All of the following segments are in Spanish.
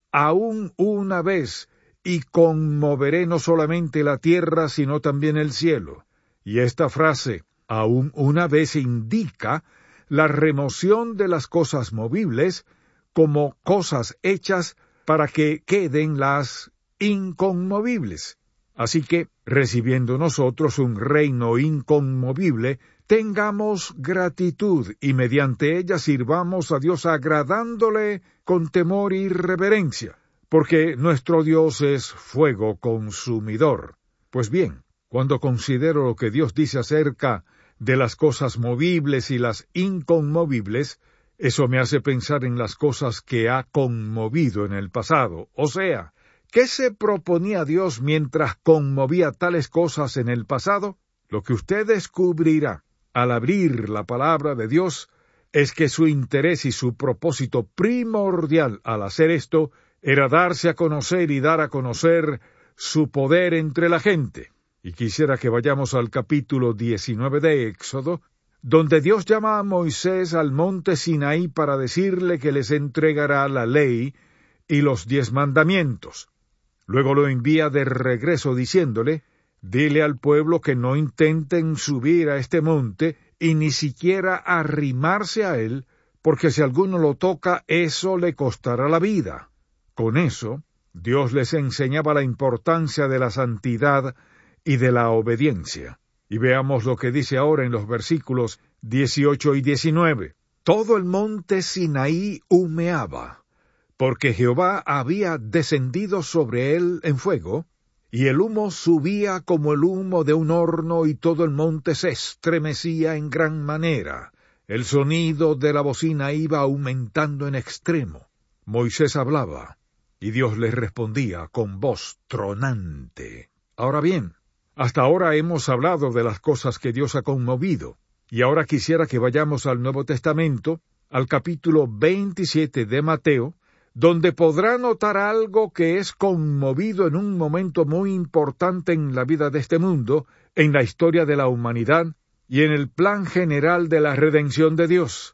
aún una vez, y conmoveré no solamente la tierra, sino también el cielo. Y esta frase, aún una vez, indica la remoción de las cosas movibles como cosas hechas para que queden las inconmovibles. Así que, recibiendo nosotros un reino inconmovible, tengamos gratitud y mediante ella sirvamos a Dios agradándole con temor y reverencia, porque nuestro Dios es fuego consumidor. Pues bien, cuando considero lo que Dios dice acerca de las cosas movibles y las inconmovibles, eso me hace pensar en las cosas que ha conmovido en el pasado. O sea, ¿qué se proponía Dios mientras conmovía tales cosas en el pasado? Lo que usted descubrirá al abrir la palabra de Dios es que su interés y su propósito primordial al hacer esto era darse a conocer y dar a conocer su poder entre la gente. Y quisiera que vayamos al capítulo 19 de Éxodo, donde Dios llama a Moisés al monte Sinaí para decirle que les entregará la ley y los 10 mandamientos. Luego lo envía de regreso diciéndole: dile al pueblo que no intenten subir a este monte y ni siquiera arrimarse a él, porque si alguno lo toca, eso le costará la vida. Con eso, Dios les enseñaba la importancia de la santidad y de la obediencia. Y veamos lo que dice ahora en los versículos 18 y 19. Todo el monte Sinaí humeaba, porque Jehová había descendido sobre él en fuego, y el humo subía como el humo de un horno, y todo el monte se estremecía en gran manera. El sonido de la bocina iba aumentando en extremo. Moisés hablaba, y Dios le respondía con voz tronante. Ahora bien, hasta ahora hemos hablado de las cosas que Dios ha conmovido, y ahora quisiera que vayamos al Nuevo Testamento, al capítulo 27 de Mateo, donde podrá notar algo que es conmovido en un momento muy importante en la vida de este mundo, en la historia de la humanidad y en el plan general de la redención de Dios.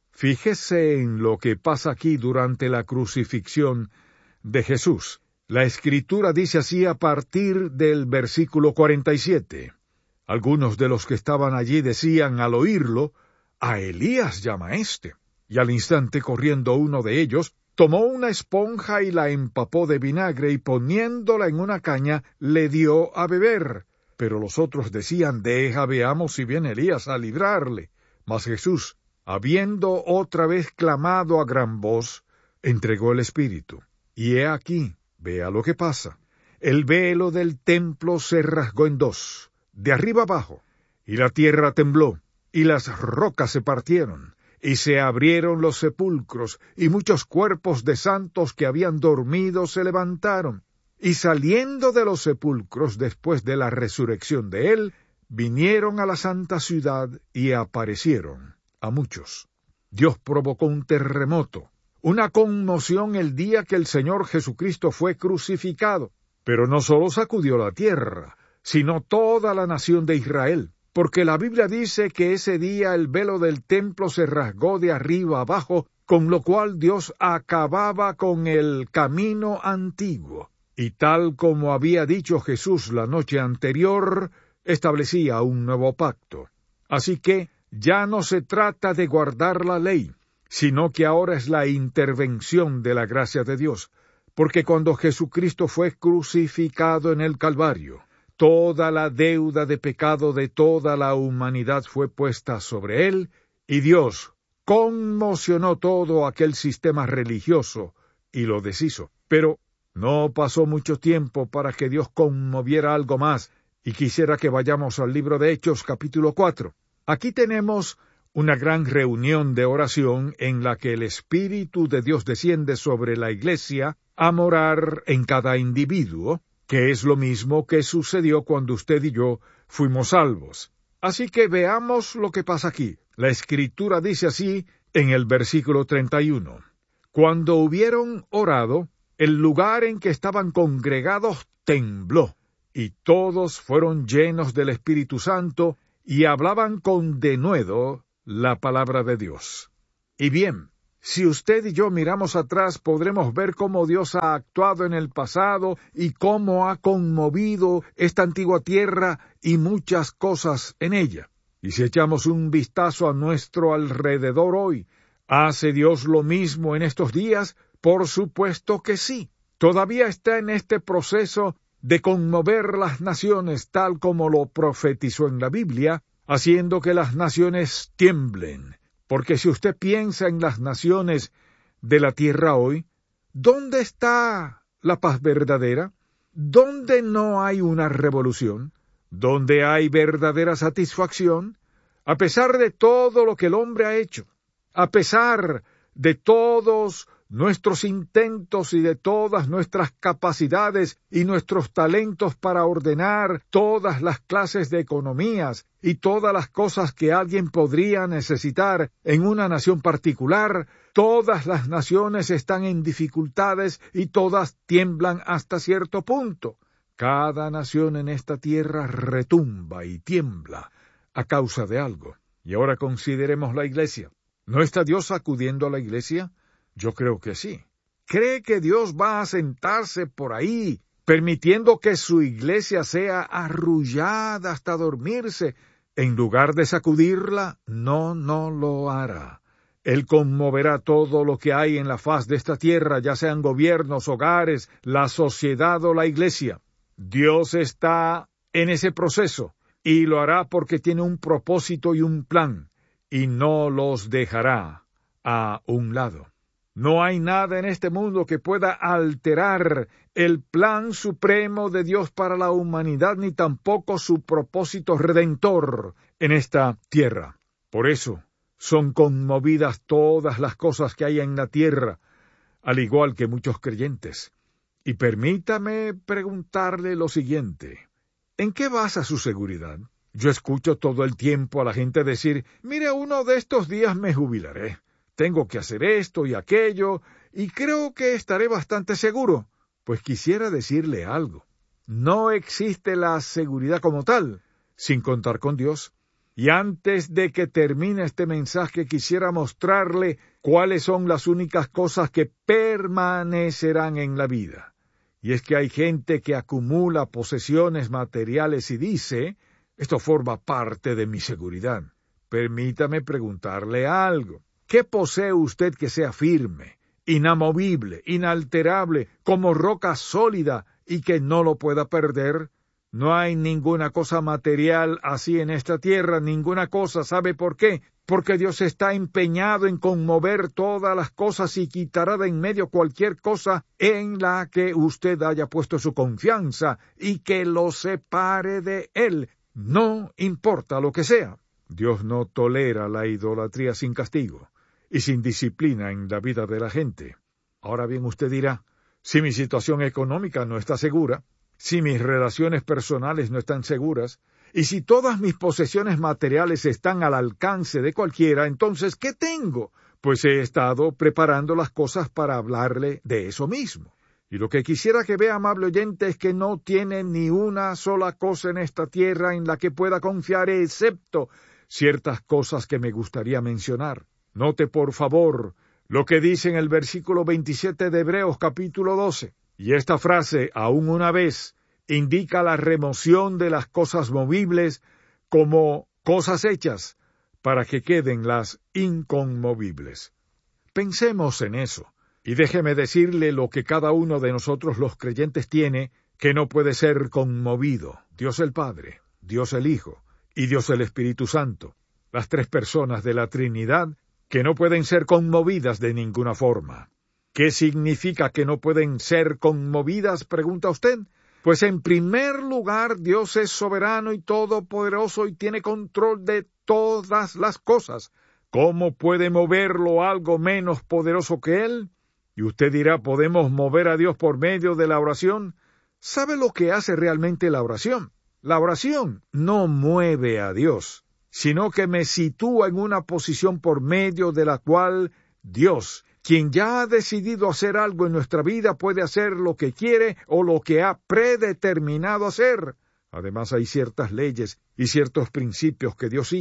Fíjese en lo que pasa aquí durante la crucifixión de Jesús. La Escritura dice así a partir del versículo 47. Algunos de los que estaban allí decían al oírlo: «A Elías llama éste». Y al instante, corriendo uno de ellos, tomó una esponja y la empapó de vinagre, y poniéndola en una caña, le dio a beber. Pero los otros decían: «Deja, veamos si viene Elías a librarle». Mas Jesús, habiendo otra vez clamado a gran voz, entregó el Espíritu. Y he aquí, vea lo que pasa. El velo del templo se rasgó en dos, de arriba abajo, y la tierra tembló, y las rocas se partieron, y se abrieron los sepulcros, y muchos cuerpos de santos que habían dormido se levantaron. Y saliendo de los sepulcros después de la resurrección de él, vinieron a la santa ciudad y aparecieron a muchos. Dios provocó un terremoto, una conmoción el día que el Señor Jesucristo fue crucificado, pero no solo sacudió la tierra, sino toda la nación de Israel, porque la Biblia dice que ese día el velo del templo se rasgó de arriba abajo, con lo cual Dios acababa con el camino antiguo, y tal como había dicho Jesús la noche anterior, establecía un nuevo pacto. Así que ya no se trata de guardar la ley, sino que ahora es la intervención de la gracia de Dios, porque cuando Jesucristo fue crucificado en el Calvario, toda la deuda de pecado de toda la humanidad fue puesta sobre él, y Dios conmocionó todo aquel sistema religioso y lo deshizo. Pero no pasó mucho tiempo para que Dios conmoviera algo más, y quisiera que vayamos al libro de Hechos, capítulo 4. Aquí tenemos una gran reunión de oración en la que el Espíritu de Dios desciende sobre la iglesia a morar en cada individuo, que es lo mismo que sucedió cuando usted y yo fuimos salvos. Así que veamos lo que pasa aquí. La Escritura dice así en el versículo 31. Cuando hubieron orado, el lugar en que estaban congregados tembló, y todos fueron llenos del Espíritu Santo, y hablaban con denuedo la palabra de Dios. Y bien, Si usted y yo miramos atrás, podremos ver cómo Dios ha actuado en el pasado y cómo ha conmovido esta antigua tierra y muchas cosas en ella. Y si echamos un vistazo a nuestro alrededor hoy, ¿hace Dios lo mismo en estos días? Por supuesto que sí. Todavía está en este proceso de conmover las naciones, tal como lo profetizó en la Biblia, haciendo que las naciones tiemblen. Porque si usted piensa en las naciones de la tierra hoy, ¿dónde está la paz verdadera? ¿Dónde no hay una revolución? ¿Dónde hay verdadera satisfacción? A pesar de todo lo que el hombre ha hecho, a pesar de todos nuestros intentos y de todas nuestras capacidades y nuestros talentos para ordenar todas las clases de economías y todas las cosas que alguien podría necesitar en una nación particular, todas las naciones están en dificultades y todas tiemblan hasta cierto punto. Cada nación en esta tierra retumba y tiembla a causa de algo. Y ahora consideremos la Iglesia. ¿No está Dios sacudiendo a la Iglesia? Yo creo que sí. ¿Cree que Dios va a sentarse por ahí, permitiendo que su Iglesia sea arrullada hasta dormirse, en lugar de sacudirla? No lo hará. Él conmoverá todo lo que hay en la faz de esta tierra, ya sean gobiernos, hogares, la sociedad o la Iglesia. Dios está en ese proceso, y lo hará porque tiene un propósito y un plan, y no los dejará a un lado. No hay nada en este mundo que pueda alterar el plan supremo de Dios para la humanidad, ni tampoco su propósito redentor en esta tierra. Por eso son conmovidas todas las cosas que hay en la tierra, al igual que muchos creyentes. Y permítame preguntarle lo siguiente: ¿en qué basa su seguridad? Yo escucho todo el tiempo a la gente decir, mire, uno de estos días me jubilaré. Tengo que hacer esto y aquello, y creo que estaré bastante seguro. Pues quisiera decirle algo. No existe la seguridad como tal, sin contar con Dios. Y antes de que termine este mensaje, quisiera mostrarle cuáles son las únicas cosas que permanecerán en la vida. Y es que hay gente que acumula posesiones materiales y dice, esto forma parte de mi seguridad. Permítame preguntarle algo. ¿Qué posee usted que sea firme, inamovible, inalterable, como roca sólida y que no lo pueda perder? No hay ninguna cosa material así en esta tierra, ninguna cosa. ¿Sabe por qué? Porque Dios está empeñado en conmover todas las cosas y quitará de en medio cualquier cosa en la que usted haya puesto su confianza y que lo separe de Él. No importa lo que sea. Dios no tolera la idolatría sin castigo y sin disciplina en la vida de la gente. Ahora bien, usted dirá, si mi situación económica no está segura, si mis relaciones personales no están seguras, y si todas mis posesiones materiales están al alcance de cualquiera, entonces, ¿qué tengo? Pues he estado preparando las cosas para hablarle de eso mismo. Y lo que quisiera que vea, amable oyente, es que no tiene ni una sola cosa en esta tierra en la que pueda confiar, excepto ciertas cosas que me gustaría mencionar. Note, por favor, lo que dice en el versículo 27 de Hebreos capítulo 12. Y esta frase, aún una vez, indica la remoción de las cosas movibles como cosas hechas para que queden las inconmovibles. Pensemos en eso, y déjeme decirle lo que cada uno de nosotros los creyentes tiene que no puede ser conmovido. Dios el Padre, Dios el Hijo y Dios el Espíritu Santo, las tres personas de la Trinidad que no pueden ser conmovidas de ninguna forma. ¿Qué significa que no pueden ser conmovidas?, pregunta usted. Pues en primer lugar, Dios es soberano y todopoderoso y tiene control de todas las cosas. ¿Cómo puede moverlo algo menos poderoso que Él? Y usted dirá, ¿podemos mover a Dios por medio de la oración? ¿Sabe lo que hace realmente la oración? La oración no mueve a Dios, sino que me sitúa en una posición por medio de la cual Dios, quien ya ha decidido hacer algo en nuestra vida, puede hacer lo que quiere o lo que ha predeterminado hacer. Además, hay ciertas leyes y ciertos principios que Dios sigue.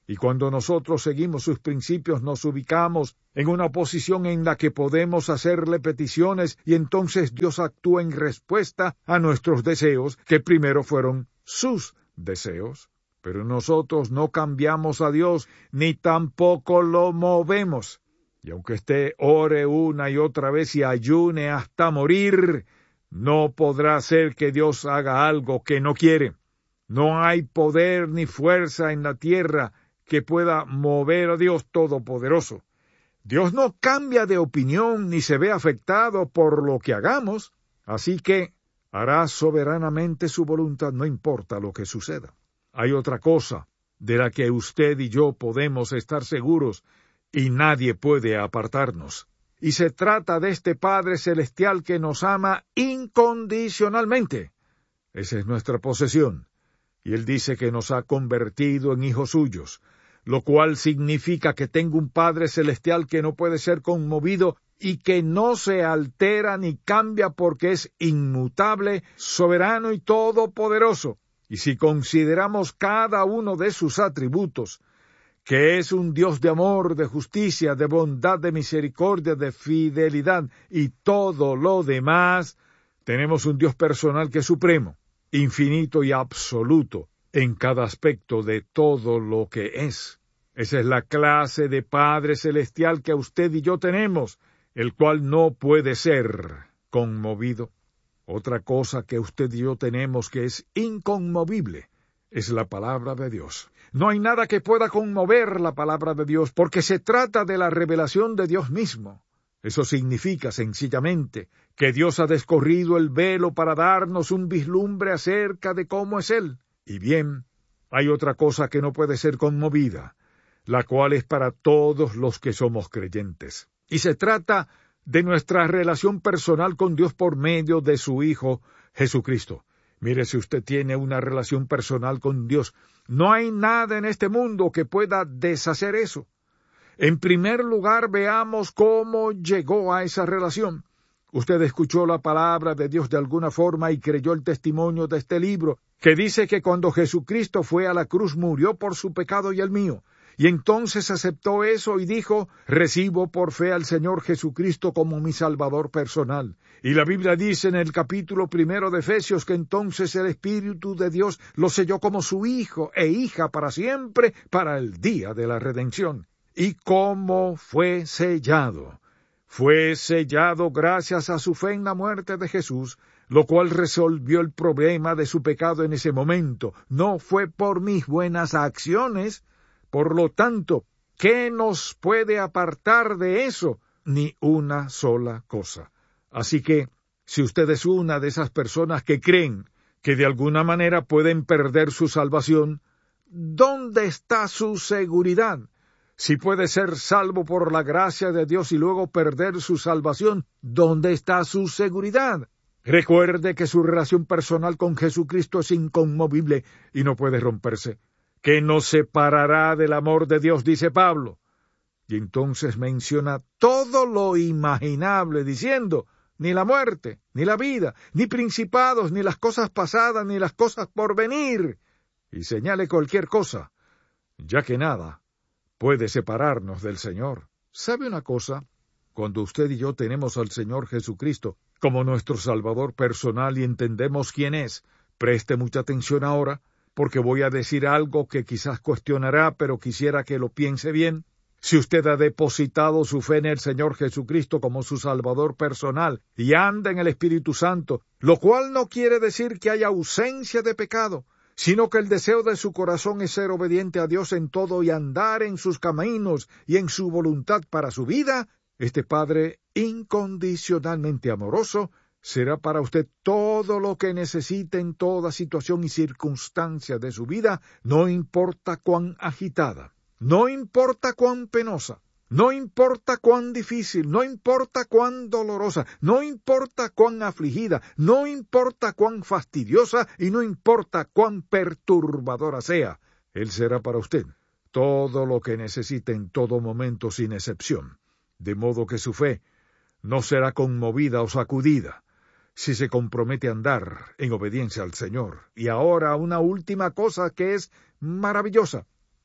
Y cuando nosotros seguimos sus principios, nos ubicamos en una posición en la que podemos hacerle peticiones y entonces Dios actúa en respuesta a nuestros deseos, que primero fueron sus deseos. Pero nosotros no cambiamos a Dios, ni tampoco lo movemos. Y aunque usted ore una y otra vez y ayune hasta morir, no podrá hacer que Dios haga algo que no quiere. No hay poder ni fuerza en la tierra que pueda mover a Dios Todopoderoso. Dios no cambia de opinión ni se ve afectado por lo que hagamos, así que hará soberanamente su voluntad, no importa lo que suceda. Hay otra cosa de la que usted y yo podemos estar seguros y nadie puede apartarnos. Y se trata de este Padre Celestial que nos ama incondicionalmente. Esa es nuestra posesión. Y Él dice que nos ha convertido en hijos suyos, lo cual significa que tengo un Padre Celestial que no puede ser conmovido y que no se altera ni cambia porque es inmutable, soberano y todopoderoso. Y si consideramos cada uno de sus atributos, que es un Dios de amor, de justicia, de bondad, de misericordia, de fidelidad y todo lo demás, tenemos un Dios personal que es supremo, infinito y absoluto en cada aspecto de todo lo que es. Esa es la clase de Padre Celestial que usted y yo tenemos, el cual no puede ser conmovido. Otra cosa que usted y yo tenemos que es inconmovible es la palabra de Dios. No hay nada que pueda conmover la palabra de Dios, porque se trata de la revelación de Dios mismo. Eso significa, sencillamente, que Dios ha descorrido el velo para darnos un vislumbre acerca de cómo es Él. Y bien, hay otra cosa que no puede ser conmovida, la cual es para todos los que somos creyentes. Y se trata de nuestra relación personal con Dios por medio de su Hijo, Jesucristo. Mire, si usted tiene una relación personal con Dios, no hay nada en este mundo que pueda deshacer eso. En primer lugar, veamos cómo llegó a esa relación. Usted escuchó la palabra de Dios de alguna forma y creyó el testimonio de este libro, que dice que cuando Jesucristo fue a la cruz murió por su pecado y el mío. Y entonces aceptó eso y dijo, recibo por fe al Señor Jesucristo como mi Salvador personal. Y la Biblia dice en el capítulo 1 de Efesios que entonces el Espíritu de Dios lo selló como su hijo e hija para siempre, para el día de la redención. ¿Y cómo fue sellado? Fue sellado gracias a su fe en la muerte de Jesús, lo cual resolvió el problema de su pecado en ese momento. No fue por mis buenas acciones. Por lo tanto, ¿qué nos puede apartar de eso? Ni una sola cosa. Así que, si usted es una de esas personas que creen que de alguna manera pueden perder su salvación, ¿dónde está su seguridad? Si puede ser salvo por la gracia de Dios y luego perder su salvación, ¿dónde está su seguridad? Recuerde que su relación personal con Jesucristo es inconmovible y no puede romperse. ¿Qué nos separará del amor de Dios?, dice Pablo. Y entonces menciona todo lo imaginable, diciendo, ni la muerte, ni la vida, ni principados, ni las cosas pasadas, ni las cosas por venir. Y señale cualquier cosa, ya que nada puede separarnos del Señor. ¿Sabe una cosa? Cuando usted y yo tenemos al Señor Jesucristo como nuestro Salvador personal y entendemos quién es, preste mucha atención ahora, porque voy a decir algo que quizás cuestionará, pero quisiera que lo piense bien. Si usted ha depositado su fe en el Señor Jesucristo como su Salvador personal y anda en el Espíritu Santo, lo cual no quiere decir que haya ausencia de pecado, sino que el deseo de su corazón es ser obediente a Dios en todo y andar en sus caminos y en su voluntad para su vida, este Padre incondicionalmente amoroso será para usted todo lo que necesite en toda situación y circunstancia de su vida, no importa cuán agitada, no importa cuán penosa, no importa cuán difícil, no importa cuán dolorosa, no importa cuán afligida, no importa cuán fastidiosa y no importa cuán perturbadora sea. Él será para usted todo lo que necesite en todo momento sin excepción, de modo que su fe no será conmovida o sacudida si se compromete a andar en obediencia al Señor. Y ahora una última cosa que es maravillosa,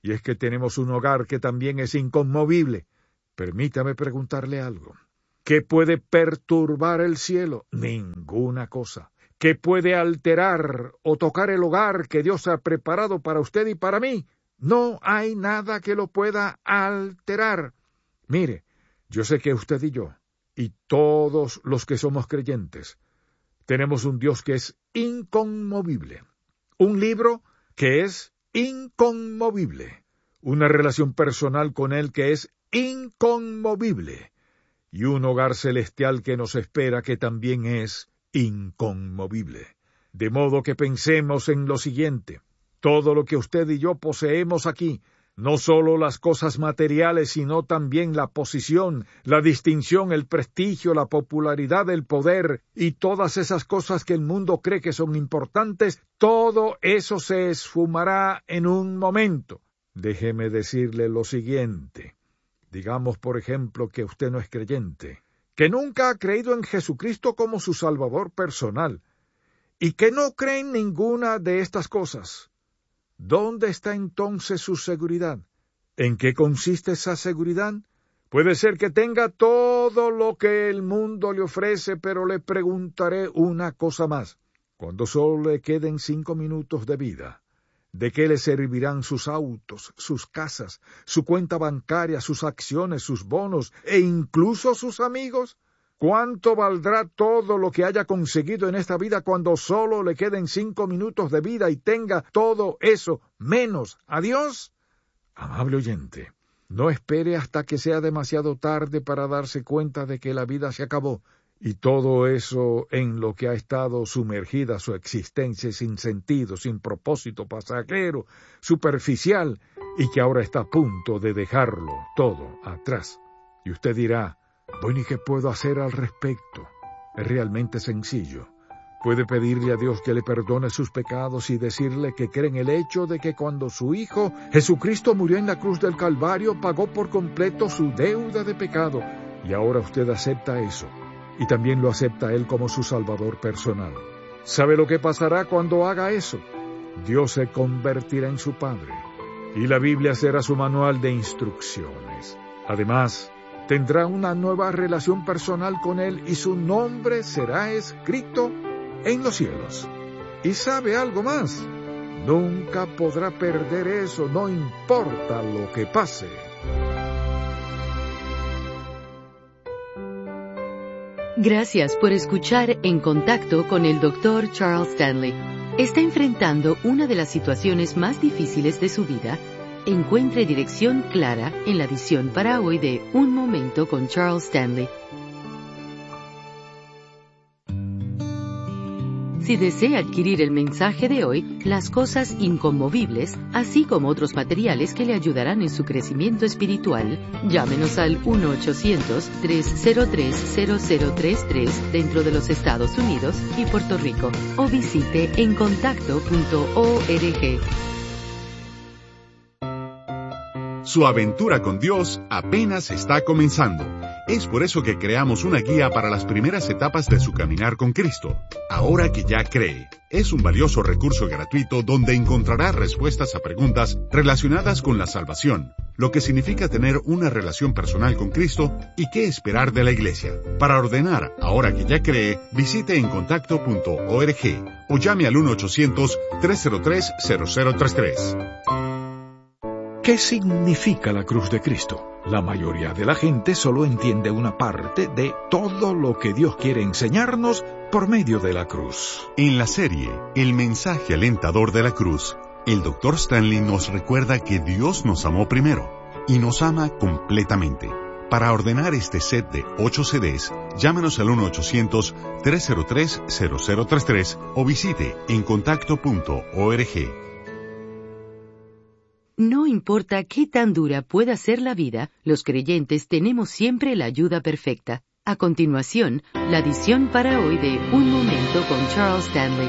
y es que tenemos un hogar que también es inconmovible. Permítame preguntarle algo. ¿Qué puede perturbar el cielo? Ninguna cosa. ¿Qué puede alterar o tocar el hogar que Dios ha preparado para usted y para mí? No hay nada que lo pueda alterar. Mire, yo sé que usted y yo, y todos los que somos creyentes, tenemos un Dios que es inconmovible, un libro que es inconmovible, una relación personal con Él que es inconmovible, y un hogar celestial que nos espera que también es inconmovible. De modo que pensemos en lo siguiente: todo lo que usted y yo poseemos aquí, no solo las cosas materiales, sino también la posición, la distinción, el prestigio, la popularidad, el poder y todas esas cosas que el mundo cree que son importantes, todo eso se esfumará en un momento. Déjeme decirle lo siguiente. Digamos, por ejemplo, que usted no es creyente, que nunca ha creído en Jesucristo como su Salvador personal, y que no cree en ninguna de estas cosas. ¿Dónde está entonces su seguridad? ¿En qué consiste esa seguridad? Puede ser que tenga todo lo que el mundo le ofrece, pero le preguntaré una cosa más. Cuando solo le queden 5 minutos de vida, ¿de qué le servirán sus autos, sus casas, su cuenta bancaria, sus acciones, sus bonos e incluso sus amigos? ¿Cuánto valdrá todo lo que haya conseguido en esta vida cuando solo le queden 5 minutos de vida y tenga todo eso menos a Dios? Amable oyente, no espere hasta que sea demasiado tarde para darse cuenta de que la vida se acabó, y todo eso en lo que ha estado sumergida su existencia sin sentido, sin propósito, pasajero, superficial, y que ahora está a punto de dejarlo todo atrás. Y usted dirá: bueno, ¿y qué puedo hacer al respecto? Es realmente sencillo. Puede pedirle a Dios que le perdone sus pecados y decirle que cree en el hecho de que cuando su Hijo Jesucristo murió en la cruz del Calvario, pagó por completo su deuda de pecado, y ahora usted acepta eso, y también lo acepta Él como su Salvador personal. ¿Sabe lo que pasará cuando haga eso? Dios se convertirá en su Padre, y la Biblia será su manual de instrucciones. Además, tendrá una nueva relación personal con Él y su nombre será escrito en los cielos. ¿Y sabe algo más? Nunca podrá perder eso, no importa lo que pase. Gracias por escuchar En Contacto con el Dr. Charles Stanley. ¿Está enfrentando una de las situaciones más difíciles de su vida? Encuentre dirección clara en la edición para hoy de Un Momento con Charles Stanley. Si desea adquirir el mensaje de hoy, Las cosas inconmovibles, así como otros materiales que le ayudarán en su crecimiento espiritual, llámenos al 1-800-303-0033 dentro de los Estados Unidos y Puerto Rico, o visite encontacto.org. Su aventura con Dios apenas está comenzando. Es por eso que creamos una guía para las primeras etapas de su caminar con Cristo. Ahora que ya cree, es un valioso recurso gratuito donde encontrará respuestas a preguntas relacionadas con la salvación, lo que significa tener una relación personal con Cristo y qué esperar de la Iglesia. Para ordenar Ahora que ya cree, visite encontacto.org o llame al 1-800-303-0033. ¿Qué significa la cruz de Cristo? La mayoría de la gente solo entiende una parte de todo lo que Dios quiere enseñarnos por medio de la cruz. En la serie El mensaje alentador de la cruz, el Dr. Stanley nos recuerda que Dios nos amó primero y nos ama completamente. Para ordenar este set de 8 CDs, llámenos al 1-800-303-0033 o visite encontacto.org. No importa qué tan dura pueda ser la vida, los creyentes tenemos siempre la ayuda perfecta. A continuación, la edición para hoy de Un Momento con Charles Stanley.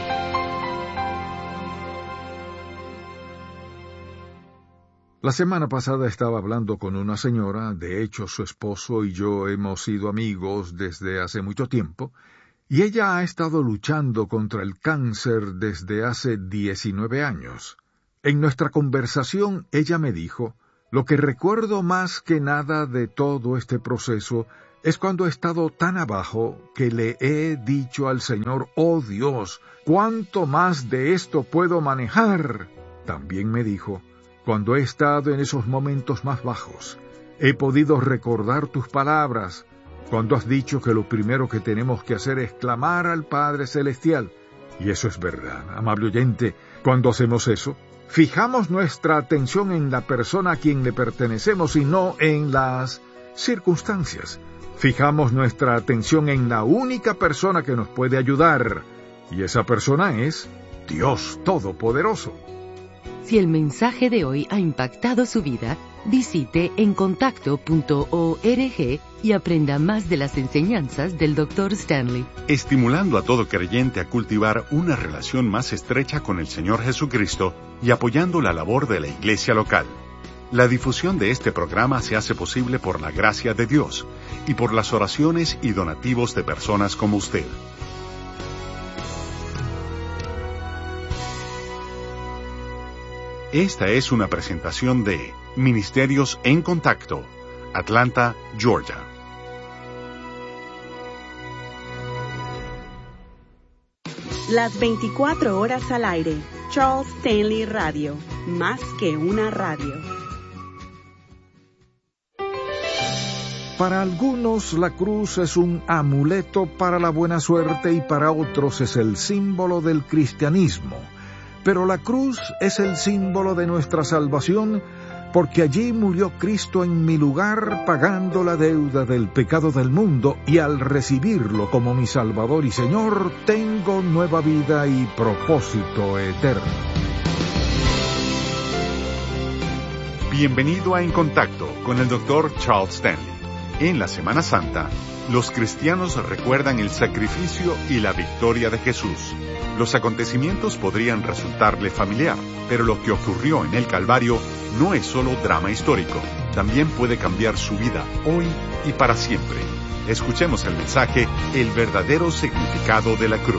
La semana pasada estaba hablando con una señora, de hecho su esposo y yo hemos sido amigos desde hace mucho tiempo, y ella ha estado luchando contra el cáncer desde hace 19 años. En nuestra conversación ella me dijo, lo que recuerdo más que nada de todo este proceso es cuando he estado tan abajo que le he dicho al Señor, oh Dios, ¿cuánto más de esto puedo manejar? También me dijo, cuando he estado en esos momentos más bajos, he podido recordar tus palabras, cuando has dicho que lo primero que tenemos que hacer es clamar al Padre Celestial. Y eso es verdad, amable oyente, cuando hacemos eso, fijamos nuestra atención en la persona a quien le pertenecemos y no en las circunstancias. Fijamos nuestra atención en la única persona que nos puede ayudar, y esa persona es Dios Todopoderoso. Si el mensaje de hoy ha impactado su vida, visite encontacto.org y aprenda más de las enseñanzas del Dr. Stanley. Estimulando a todo creyente a cultivar una relación más estrecha con el Señor Jesucristo y apoyando la labor de la iglesia local. La difusión de este programa se hace posible por la gracia de Dios y por las oraciones y donativos de personas como usted. Esta es una presentación de Ministerios en Contacto, Atlanta, Georgia. Las 24 horas al aire. Charles Stanley Radio. Más que una radio. Para algunos la cruz es un amuleto para la buena suerte y para otros es el símbolo del cristianismo. Pero la cruz es el símbolo de nuestra salvación porque allí murió Cristo en mi lugar pagando la deuda del pecado del mundo y al recibirlo como mi Salvador y Señor tengo nueva vida y propósito eterno. Bienvenido a En Contacto con el Dr. Charles Stanley. En la Semana Santa, los cristianos recuerdan el sacrificio y la victoria de Jesús. Los acontecimientos podrían resultarle familiar, pero lo que ocurrió en el Calvario no es solo drama histórico, también puede cambiar su vida hoy y para siempre. Escuchemos el mensaje, El verdadero significado de la cruz.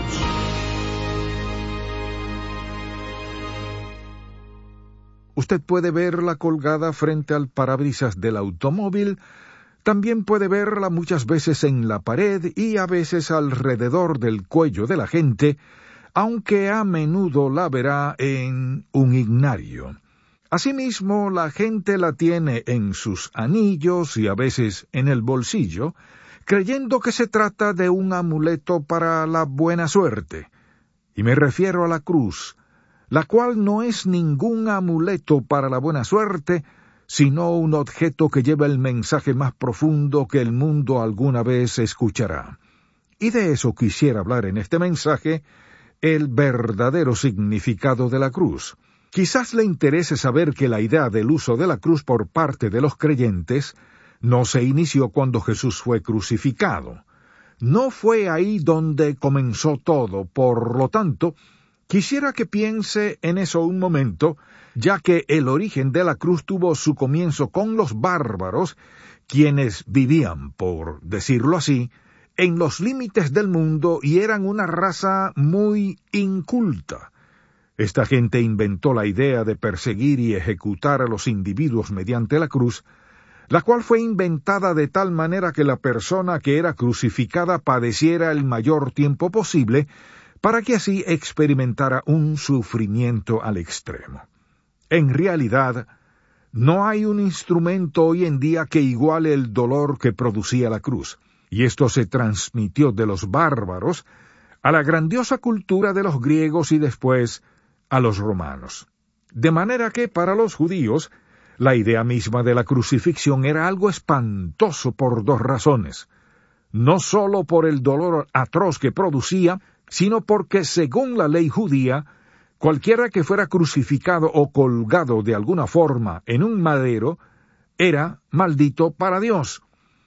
Usted puede verla colgada frente al parabrisas del automóvil. También puede verla muchas veces en la pared y a veces alrededor del cuello de la gente, aunque a menudo la verá en un ignario. Asimismo, la gente la tiene en sus anillos y a veces en el bolsillo, creyendo que se trata de un amuleto para la buena suerte. Y me refiero a la cruz, la cual no es ningún amuleto para la buena suerte, sino un objeto que lleva el mensaje más profundo que el mundo alguna vez escuchará. Y de eso quisiera hablar en este mensaje, el verdadero significado de la cruz. Quizás le interese saber que la idea del uso de la cruz por parte de los creyentes no se inició cuando Jesús fue crucificado. No fue ahí donde comenzó todo, por lo tanto, quisiera que piense en eso un momento, ya que el origen de la cruz tuvo su comienzo con los bárbaros, quienes vivían, por decirlo así, en los límites del mundo y eran una raza muy inculta. Esta gente inventó la idea de perseguir y ejecutar a los individuos mediante la cruz, la cual fue inventada de tal manera que la persona que era crucificada padeciera el mayor tiempo posible, para que así experimentara un sufrimiento al extremo. En realidad, no hay un instrumento hoy en día que iguale el dolor que producía la cruz. Y esto se transmitió de los bárbaros a la grandiosa cultura de los griegos y después a los romanos. De manera que para los judíos, la idea misma de la crucifixión era algo espantoso por dos razones. No sólo por el dolor atroz que producía, sino porque, según la ley judía, cualquiera que fuera crucificado o colgado de alguna forma en un madero era maldito para Dios.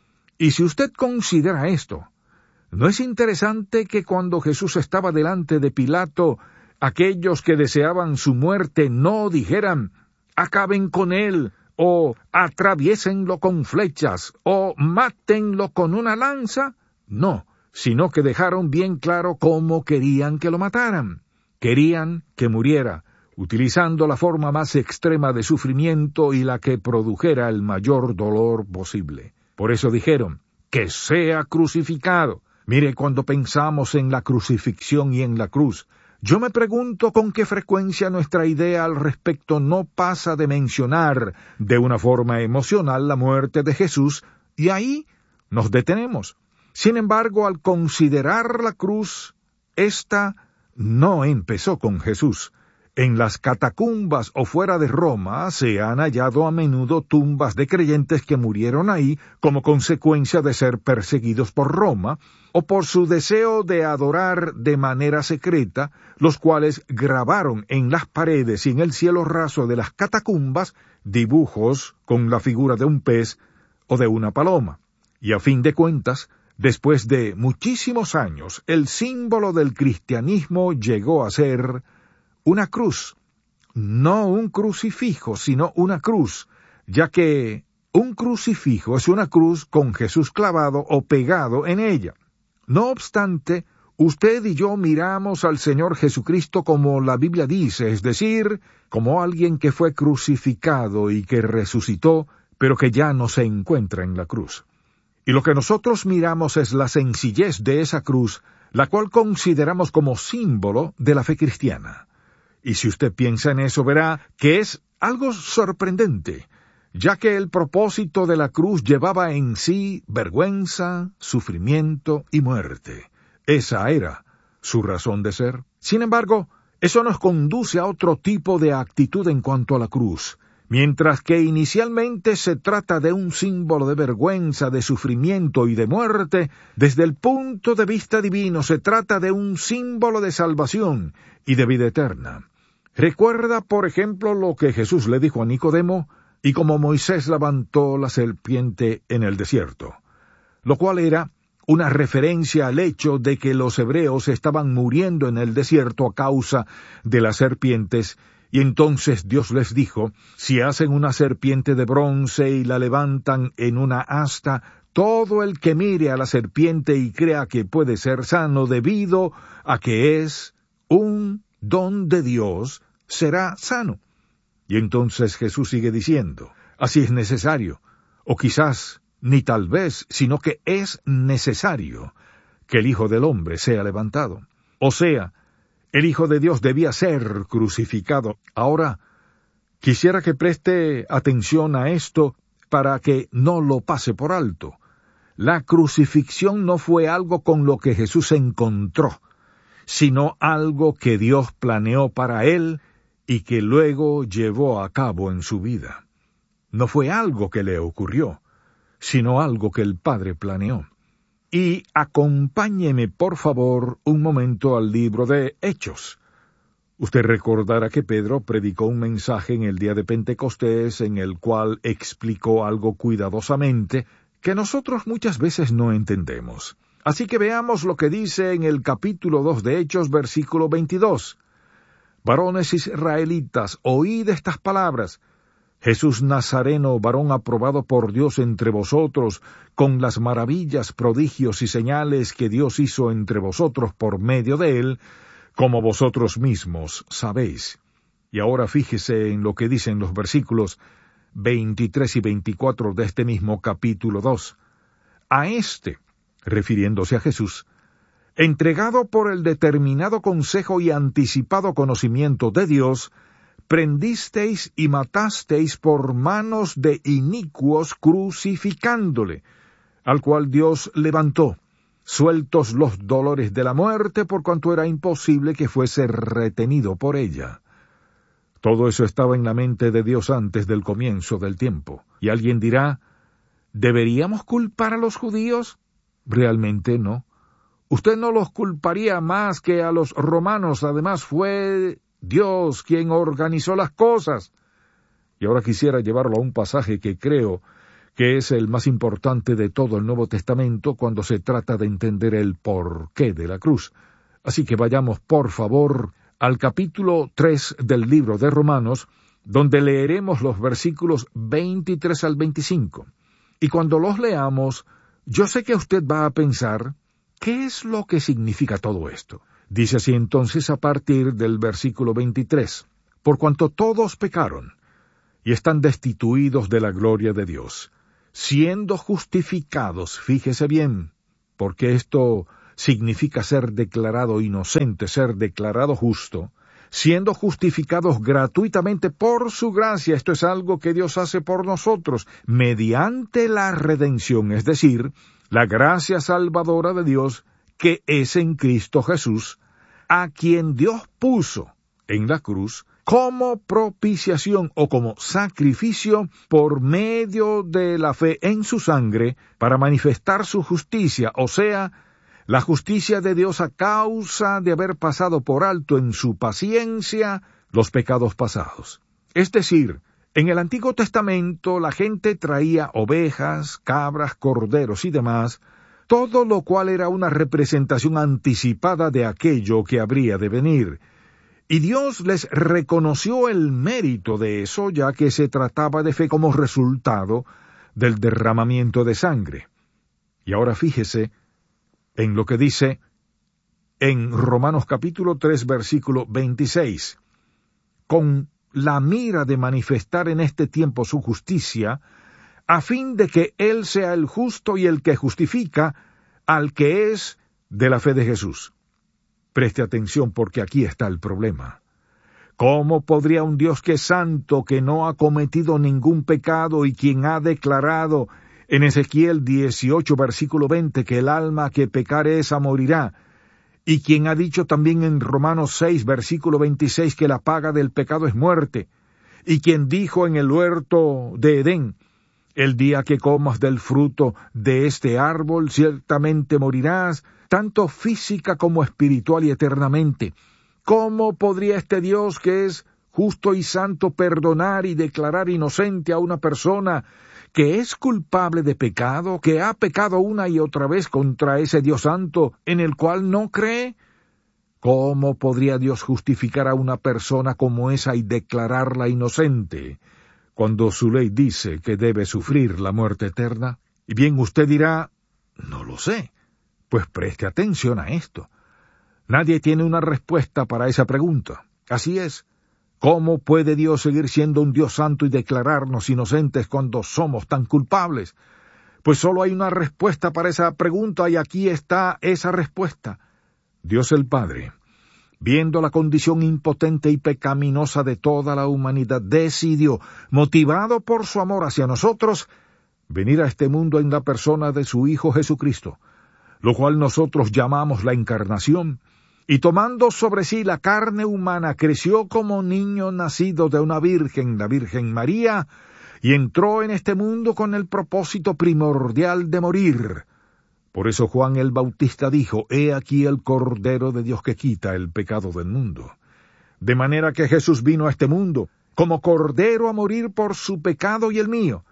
Y si usted considera esto, ¿no es interesante que cuando Jesús estaba delante de Pilato, aquellos que deseaban su muerte no dijeran, acaben con él, o atraviésenlo con flechas, o mátenlo con una lanza? No, sino que dejaron bien claro cómo querían que lo mataran. Querían que muriera utilizando la forma más extrema de sufrimiento y la que produjera el mayor dolor posible. Por eso dijeron, que sea crucificado. Mire, cuando pensamos en la crucifixión y en la cruz, yo me pregunto con qué frecuencia nuestra idea al respecto no pasa de mencionar de una forma emocional la muerte de Jesús, y ahí nos detenemos. Sin embargo, al considerar la cruz, esta no empezó con Jesús. En las catacumbas o fuera de Roma se han hallado a menudo tumbas de creyentes que murieron ahí como consecuencia de ser perseguidos por Roma o por su deseo de adorar de manera secreta, los cuales grabaron en las paredes y en el cielo raso de las catacumbas dibujos con la figura de un pez o de una paloma. Y a fin de cuentas, después de muchísimos años, el símbolo del cristianismo llegó a ser una cruz, no un crucifijo, sino una cruz, ya que un crucifijo es una cruz con Jesús clavado o pegado en ella. No obstante, usted y yo miramos al Señor Jesucristo como la Biblia dice, es decir, como alguien que fue crucificado y que resucitó, pero que ya no se encuentra en la cruz. Y lo que nosotros miramos es la sencillez de esa cruz, la cual consideramos como símbolo de la fe cristiana. Y si usted piensa en eso, verá que es algo sorprendente, ya que el propósito de la cruz llevaba en sí vergüenza, sufrimiento y muerte. Esa era su razón de ser. Sin embargo, eso nos conduce a otro tipo de actitud en cuanto a la cruz. Mientras que inicialmente se trata de un símbolo de vergüenza, de sufrimiento y de muerte, desde el punto de vista divino se trata de un símbolo de salvación y de vida eterna. Recuerda, por ejemplo, lo que Jesús le dijo a Nicodemo, y como Moisés levantó la serpiente en el desierto, lo cual era una referencia al hecho de que los hebreos estaban muriendo en el desierto a causa de las serpientes. Y entonces Dios les dijo, si hacen una serpiente de bronce y la levantan en una asta, todo el que mire a la serpiente y crea que puede ser sano debido a que es un don de Dios, será sano. Y entonces Jesús sigue diciendo, así es necesario, o quizás ni tal vez, sino que es necesario que el Hijo del Hombre sea levantado. O sea, el Hijo de Dios debía ser crucificado. Ahora, quisiera que preste atención a esto para que no lo pase por alto. La crucifixión no fue algo con lo que Jesús se encontró, sino algo que Dios planeó para él y que luego llevó a cabo en su vida. No fue algo que le ocurrió, sino algo que el Padre planeó. Y acompáñeme, por favor, un momento al libro de Hechos. Usted recordará que Pedro predicó un mensaje en el día de Pentecostés en el cual explicó algo cuidadosamente que nosotros muchas veces no entendemos. Así que veamos lo que dice en el capítulo 2 de Hechos, versículo 22. Varones israelitas, oíd estas palabras. Jesús Nazareno, varón aprobado por Dios entre vosotros, con las maravillas, prodigios y señales que Dios hizo entre vosotros por medio de él, como vosotros mismos sabéis. Y ahora fíjese en lo que dicen los versículos 23 y 24 de este mismo capítulo 2. A este, refiriéndose a Jesús, entregado por el determinado consejo y anticipado conocimiento de Dios, prendisteis y matasteis por manos de inicuos crucificándole, al cual Dios levantó, sueltos los dolores de la muerte, por cuanto era imposible que fuese retenido por ella. Todo eso estaba en la mente de Dios antes del comienzo del tiempo. Y alguien dirá, ¿deberíamos culpar a los judíos? Realmente no. Usted no los culparía más que a los romanos. Además fue Dios quien organizó las cosas. Y ahora quisiera llevarlo a un pasaje que creo que es el más importante de todo el Nuevo Testamento cuando se trata de entender el porqué de la cruz. Así que vayamos, por favor, al capítulo 3 del libro de Romanos, donde leeremos los versículos 23 al 25. Y cuando los leamos, yo sé que usted va a pensar, ¿qué es lo que significa todo esto? Dice así entonces a partir del versículo 23. por cuanto todos pecaron, y están destituidos de la gloria de Dios, siendo justificados, fíjese bien, porque esto significa ser declarado inocente, ser declarado justo, siendo justificados gratuitamente por su gracia. Esto es algo que Dios hace por nosotros, mediante la redención, es decir, la gracia salvadora de Dios, que es en Cristo Jesús, a quien Dios puso en la cruz como propiciación o como sacrificio por medio de la fe en su sangre para manifestar su justicia, o sea, la justicia de Dios a causa de haber pasado por alto en su paciencia los pecados pasados. Es decir, en el Antiguo Testamento la gente traía ovejas, cabras, corderos y demás, todo lo cual era una representación anticipada de aquello que habría de venir. Y Dios les reconoció el mérito de eso, ya que se trataba de fe como resultado del derramamiento de sangre. Y ahora fíjese en lo que dice en Romanos capítulo 3, versículo 26. Con la mira de manifestar en este tiempo su justicia, a fin de que Él sea el justo y el que justifica al que es de la fe de Jesús. Preste atención porque aquí está el problema. ¿Cómo podría un Dios que es santo, que no ha cometido ningún pecado y quien ha declarado en Ezequiel 18, versículo 20, que el alma que pecare esa morirá, y quien ha dicho también en Romanos 6, versículo 26, que la paga del pecado es muerte, y quien dijo en el huerto de Edén, el día que comas del fruto de este árbol ciertamente morirás, tanto física como espiritual y eternamente? ¿Cómo podría este Dios que es justo y santo perdonar y declarar inocente a una persona que es culpable de pecado, que ha pecado una y otra vez contra ese Dios santo en el cual no cree? ¿Cómo podría Dios justificar a una persona como esa y declararla inocente, cuando su ley dice que debe sufrir la muerte eterna? Y bien, usted dirá, no lo sé. Pues preste atención a esto. Nadie tiene una respuesta para esa pregunta. Así es. ¿Cómo puede Dios seguir siendo un Dios santo y declararnos inocentes cuando somos tan culpables? Pues solo hay una respuesta para esa pregunta y aquí está esa respuesta. Dios el Padre, viendo la condición impotente y pecaminosa de toda la humanidad, decidió, motivado por su amor hacia nosotros, venir a este mundo en la persona de su Hijo Jesucristo, lo cual nosotros llamamos la encarnación, y tomando sobre sí la carne humana, creció como niño nacido de una virgen, la Virgen María, y entró en este mundo con el propósito primordial de morir. Por eso Juan el Bautista dijo, «He aquí el Cordero de Dios que quita el pecado del mundo». De manera que Jesús vino a este mundo como Cordero a morir por su pecado y el mío.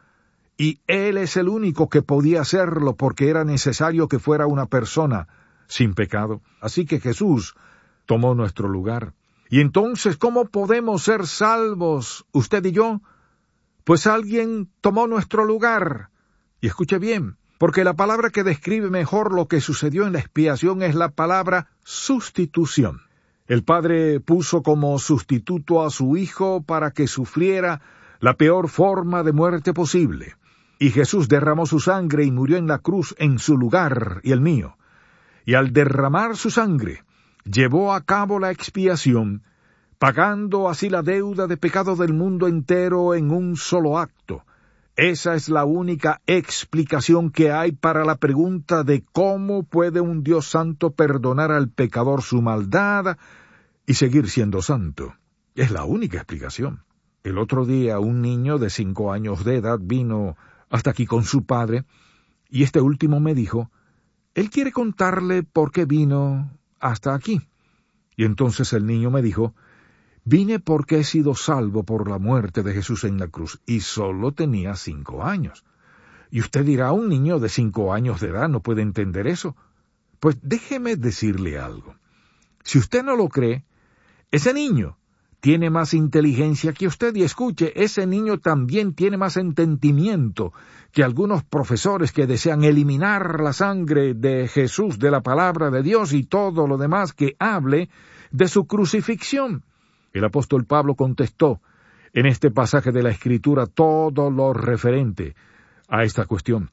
Y Él es el único que podía hacerlo porque era necesario que fuera una persona sin pecado. Así que Jesús tomó nuestro lugar. Y entonces, ¿cómo podemos ser salvos, usted y yo? Pues alguien tomó nuestro lugar. Y escuche bien, porque la palabra que describe mejor lo que sucedió en la expiación es la palabra sustitución. El Padre puso como sustituto a su Hijo para que sufriera la peor forma de muerte posible. Y Jesús derramó su sangre y murió en la cruz en su lugar y el mío. Y al derramar su sangre, llevó a cabo la expiación, pagando así la deuda de pecado del mundo entero en un solo acto. Esa es la única explicación que hay para la pregunta de cómo puede un Dios santo perdonar al pecador su maldad y seguir siendo santo. Es la única explicación. El otro día un niño de 5 años de edad vino hasta aquí con su padre, y este último me dijo, él quiere contarle por qué vino hasta aquí. Y entonces el niño me dijo, vine porque he sido salvo por la muerte de Jesús en la cruz, y solo tenía 5 años. Y usted dirá, un niño de 5 años de edad no puede entender eso. Pues déjeme decirle algo. Si usted no lo cree, ese niño tiene más inteligencia que usted, y escuche, ese niño también tiene más entendimiento que algunos profesores que desean eliminar la sangre de Jesús de la palabra de Dios y todo lo demás que hable de su crucifixión. El apóstol Pablo contestó en este pasaje de la Escritura todo lo referente a esta cuestión.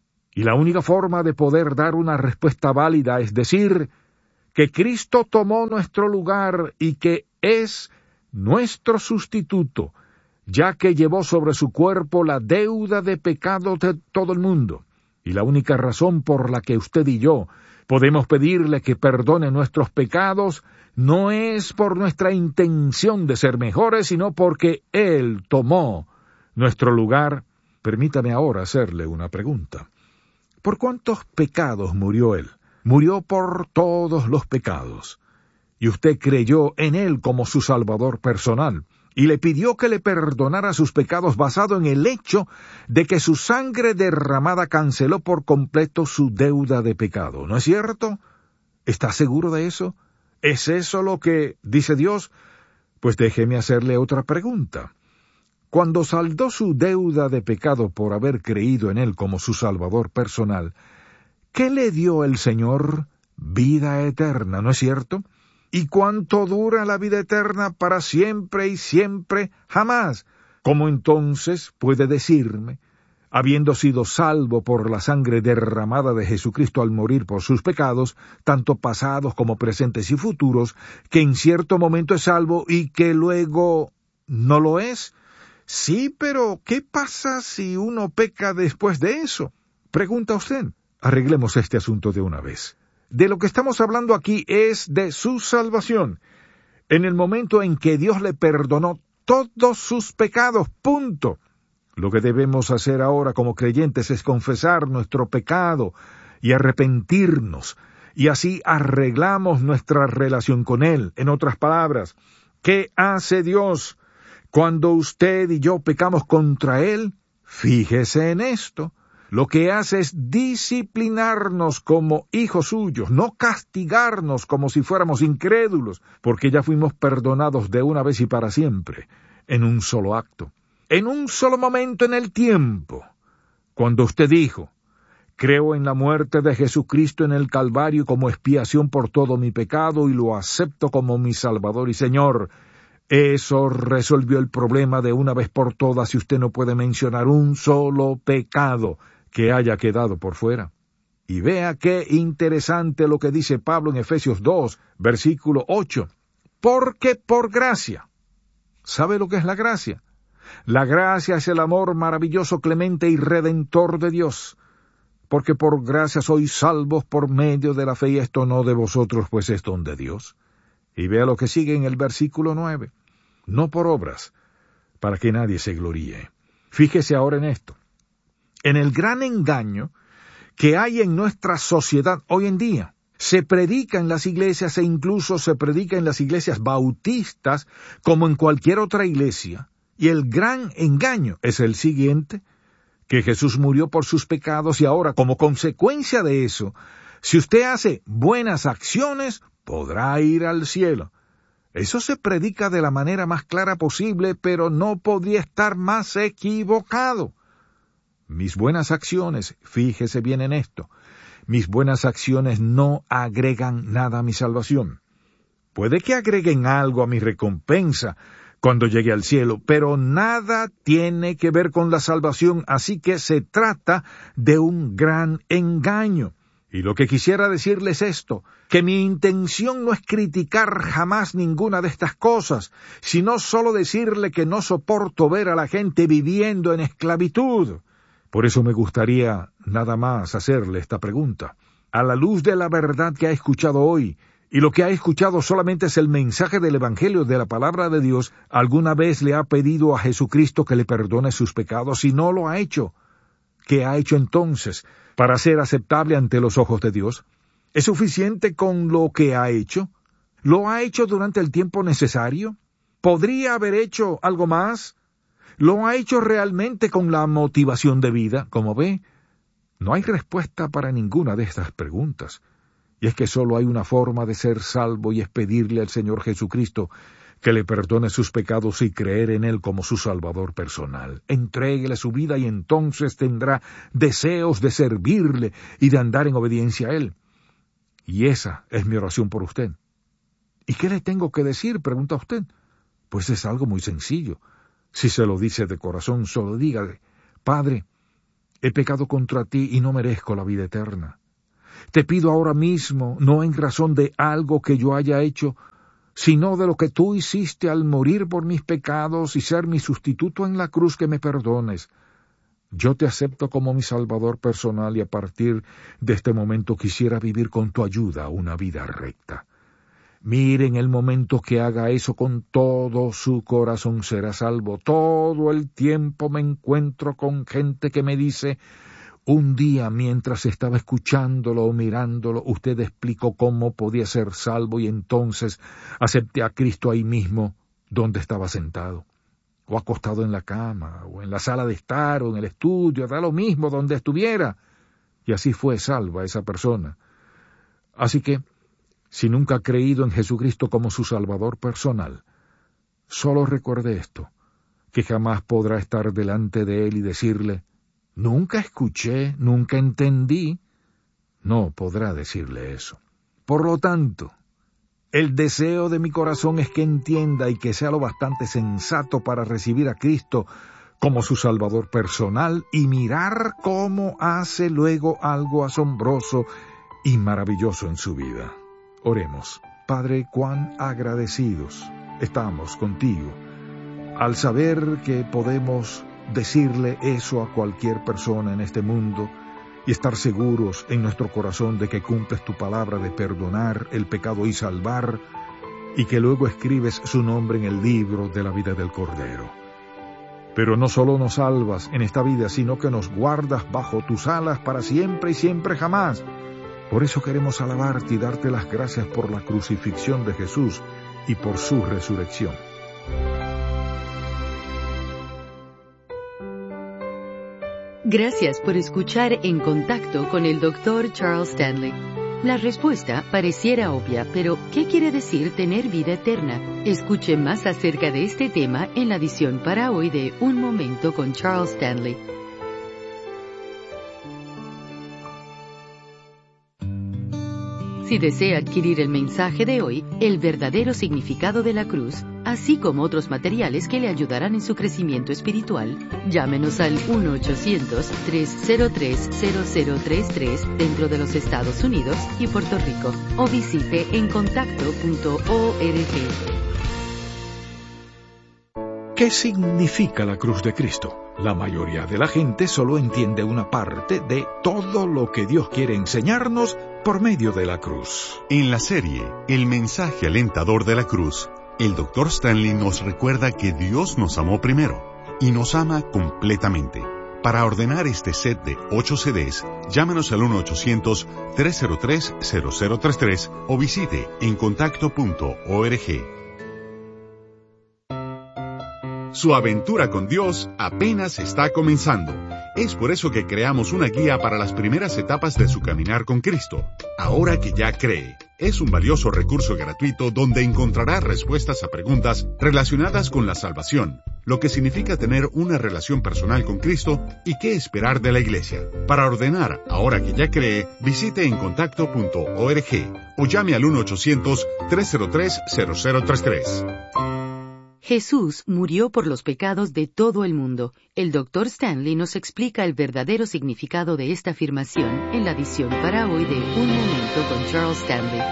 Y la única forma de poder dar una respuesta válida es decir que Cristo tomó nuestro lugar y que es nuestro sustituto, ya que llevó sobre su cuerpo la deuda de pecado de todo el mundo. Y la única razón por la que usted y yo podemos pedirle que perdone nuestros pecados no es por nuestra intención de ser mejores, sino porque Él tomó nuestro lugar. Permítame ahora hacerle una pregunta. ¿Por cuántos pecados murió Él? Murió por todos los pecados. Y usted creyó en Él como su Salvador personal, y le pidió que le perdonara sus pecados basado en el hecho de que su sangre derramada canceló por completo su deuda de pecado. ¿No es cierto? ¿Está seguro de eso? ¿Es eso lo que dice Dios? Pues déjeme hacerle otra pregunta. Cuando saldó su deuda de pecado por haber creído en Él como su Salvador personal, ¿qué le dio el Señor? Vida eterna, ¿no es cierto? ¿Y cuánto dura la vida eterna? Para siempre y siempre, jamás. ¿Cómo entonces puede decirme, habiendo sido salvo por la sangre derramada de Jesucristo al morir por sus pecados, tanto pasados como presentes y futuros, que en cierto momento es salvo y que luego no lo es? Sí, pero ¿qué pasa si uno peca después de eso? Pregunta usted. Arreglemos este asunto de una vez. De lo que estamos hablando aquí es de su salvación, en el momento en que Dios le perdonó todos sus pecados, punto. Lo que debemos hacer ahora como creyentes es confesar nuestro pecado y arrepentirnos, y así arreglamos nuestra relación con Él. En otras palabras, ¿qué hace Dios cuando usted y yo pecamos contra Él? Fíjese en esto. Lo que hace es disciplinarnos como hijos suyos, no castigarnos como si fuéramos incrédulos, porque ya fuimos perdonados de una vez y para siempre, en un solo acto, en un solo momento en el tiempo. Cuando usted dijo, creo en la muerte de Jesucristo en el Calvario como expiación por todo mi pecado y lo acepto como mi Salvador y Señor, eso resolvió el problema de una vez por todas y usted no puede mencionar un solo pecado que haya quedado por fuera. Y vea qué interesante lo que dice Pablo en Efesios 2, versículo 8. Porque por gracia. ¿Sabe lo que es la gracia? La gracia es el amor maravilloso, clemente y redentor de Dios. Porque por gracia sois salvos por medio de la fe, y esto no de vosotros, pues es don de Dios. Y vea lo que sigue en el versículo 9. No por obras, para que nadie se gloríe. Fíjese ahora en esto. En el gran engaño que hay en nuestra sociedad hoy en día. Se predica en las iglesias e incluso se predica en las iglesias bautistas como en cualquier otra iglesia. Y el gran engaño es el siguiente, que Jesús murió por sus pecados y ahora, como consecuencia de eso, si usted hace buenas acciones, podrá ir al cielo. Eso se predica de la manera más clara posible, pero no podría estar más equivocado. Mis buenas acciones, fíjese bien en esto, mis buenas acciones no agregan nada a mi salvación. Puede que agreguen algo a mi recompensa cuando llegue al cielo, pero nada tiene que ver con la salvación, así que se trata de un gran engaño. Y lo que quisiera decirles es esto, que mi intención no es criticar jamás ninguna de estas cosas, sino solo decirle que no soporto ver a la gente viviendo en esclavitud. Por eso me gustaría nada más hacerle esta pregunta. A la luz de la verdad que ha escuchado hoy, y lo que ha escuchado solamente es el mensaje del Evangelio de la Palabra de Dios, ¿alguna vez le ha pedido a Jesucristo que le perdone sus pecados? Si no lo ha hecho, ¿qué ha hecho entonces para ser aceptable ante los ojos de Dios? ¿Es suficiente con lo que ha hecho? ¿Lo ha hecho durante el tiempo necesario? ¿Podría haber hecho algo más? ¿Lo ha hecho realmente con la motivación de vida? Como ve, no hay respuesta para ninguna de estas preguntas. Y es que solo hay una forma de ser salvo y es pedirle al Señor Jesucristo que le perdone sus pecados y creer en Él como su Salvador personal. Entréguele su vida y entonces tendrá deseos de servirle y de andar en obediencia a Él. Y esa es mi oración por usted. ¿Y qué le tengo que decir?, pregunta usted. Pues es algo muy sencillo. Si se lo dice de corazón, solo dígale: Padre, he pecado contra ti y no merezco la vida eterna. Te pido ahora mismo, no en razón de algo que yo haya hecho, sino de lo que tú hiciste al morir por mis pecados y ser mi sustituto en la cruz, que me perdones. Yo te acepto como mi Salvador personal y a partir de este momento quisiera vivir con tu ayuda una vida recta. Mire, en el momento que haga eso con todo su corazón será salvo. Todo el tiempo me encuentro con gente que me dice: un día mientras estaba escuchándolo o mirándolo, usted explicó cómo podía ser salvo y entonces acepté a Cristo ahí mismo donde estaba sentado, o acostado en la cama, o en la sala de estar, o en el estudio, da lo mismo donde estuviera. Y así fue salva esa persona. Así que, si nunca ha creído en Jesucristo como su Salvador personal, solo recuerde esto, que jamás podrá estar delante de Él y decirle: nunca escuché, nunca entendí. No podrá decirle eso. Por lo tanto, el deseo de mi corazón es que entienda y que sea lo bastante sensato para recibir a Cristo como su Salvador personal y mirar cómo hace luego algo asombroso y maravilloso en su vida. Oremos. Padre, cuán agradecidos estamos contigo al saber que podemos decirle eso a cualquier persona en este mundo y estar seguros en nuestro corazón de que cumples tu palabra de perdonar el pecado y salvar, y que luego escribes su nombre en el libro de la vida del Cordero. Pero no solo nos salvas en esta vida, sino que nos guardas bajo tus alas para siempre y siempre jamás. Por eso queremos alabarte y darte las gracias por la crucifixión de Jesús y por su resurrección. Gracias por escuchar En Contacto con el Dr. Charles Stanley. La respuesta pareciera obvia, pero ¿qué quiere decir tener vida eterna? Escuche más acerca de este tema en la edición para hoy de Un Momento con Charles Stanley. Si desea adquirir el mensaje de hoy, El verdadero significado de la cruz, así como otros materiales que le ayudarán en su crecimiento espiritual, llámenos al 1-800-303-0033 dentro de los Estados Unidos y Puerto Rico, o visite encontacto.org. ¿Qué significa la cruz de Cristo? La mayoría de la gente solo entiende una parte de todo lo que Dios quiere enseñarnos por medio de la cruz. En la serie El mensaje alentador de la cruz, el Dr. Stanley nos recuerda que Dios nos amó primero y nos ama completamente. Para ordenar este set de 8 CDs, llámenos al 1-800-303-0033 o visite encontacto.org. Su aventura con Dios apenas está comenzando. Es por eso que creamos una guía para las primeras etapas de su caminar con Cristo. Ahora que ya cree, es un valioso recurso gratuito donde encontrará respuestas a preguntas relacionadas con la salvación, lo que significa tener una relación personal con Cristo y qué esperar de la iglesia. Para ordenar Ahora que ya cree, visite encontacto.org o llame al 1-800-303-0033. Jesús murió por los pecados de todo el mundo. El Dr. Stanley nos explica el verdadero significado de esta afirmación en la edición para hoy de Un Momento con Charles Stanley.